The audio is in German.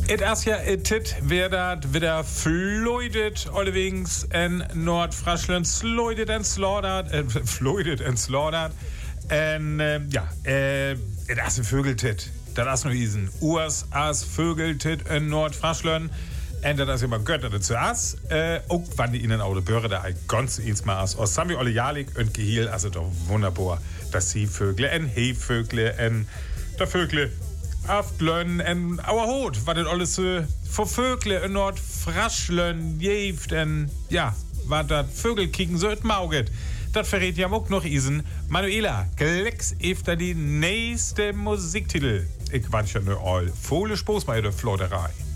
Et as ja etit werdat wieder floidet allerdings in Nordfriesland sloidet en slaughtert floidet en slaughtert en et as een Vögeltit. Dat as no isen Urs as Vögeltit in Nordfriesland. En dat is immer Götter dazu as. Auch wann die ihnen auch die Bürger da ganz ins Maß aus. Sammy alle Jalik und Gehiel, also doch wunderbar, dass sie Vögel en Hefvögle en der Vögle Aftlön en Auerhut, was das alles für Vögle in Nordfriesland jeft en ja, was das Vögel kicken so et Mauget. Das verrät ja auch noch isen. Manuela, Klecks efter die nächste Musiktitel. Ich wünsche nur all volle Spaß bei der Flotterei.